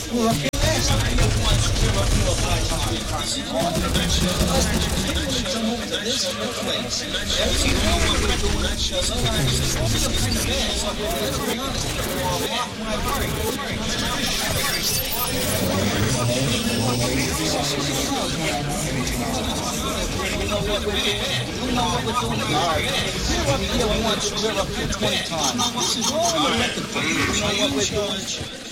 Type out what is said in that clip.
Once, we're up to 20 times. This is all the record. You know what we're doing?